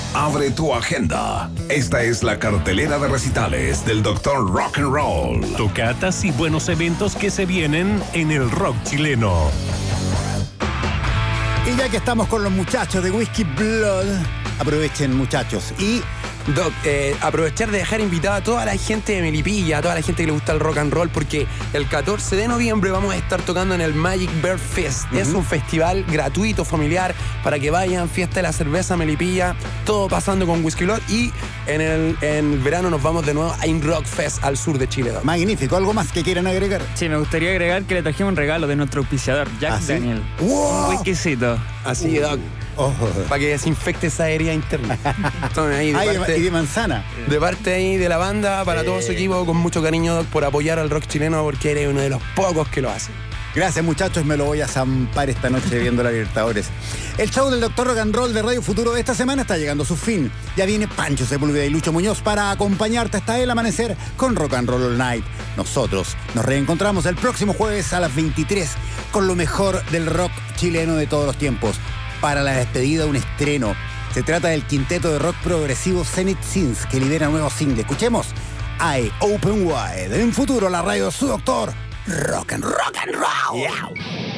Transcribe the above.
Abre tu agenda. Esta es la cartelera de recitales del Dr. Rock and Roll. Tocatas y buenos eventos que se vienen en el rock chileno. Y ya que estamos con los muchachos de Whiskey Blood, aprovechen, muchachos, y Doc, aprovechar de dejar invitada a toda la gente de Melipilla, a toda la gente que le gusta el rock and roll, porque el 14 de noviembre vamos a estar tocando en el Magic Bear Fest. Es un festival gratuito, familiar, para que vayan, fiesta de la cerveza Melipilla, todo pasando con Whiskey Blood, y en el verano nos vamos de nuevo a In Rock Fest al sur de Chile, Doc. magnífico. ¿Algo más que quieran agregar? Sí, me gustaría agregar que le trajimos un regalo de nuestro auspiciador, Jack ¿Ah, sí? Daniel. ¡Wow! Un whiskycito. Así, Doc, Oh. para que desinfecte esa herida interna. Entonces, ahí Y de manzana. de parte ahí de la banda, para todo su equipo, con mucho cariño, Doc, por apoyar al rock chileno, porque eres uno de los pocos que lo hace. Gracias, muchachos, me lo voy a zampar esta noche viendo la Libertadores. El show del Dr. Rock and Roll de Radio Futuro de esta semana está llegando a su fin. Ya viene Pancho Sepúlveda y Lucho Muñoz para acompañarte hasta el amanecer con Rock and Roll All Night. Nosotros nos reencontramos el próximo jueves a las 23 con lo mejor del rock chileno de todos los tiempos. Para la despedida, un estreno. Se trata del quinteto de rock progresivo Zenith Sins, que libera nuevo single. Escuchemos I Open Wide. En Futuro, la radio de su doctor Rock and Roll. Yeah.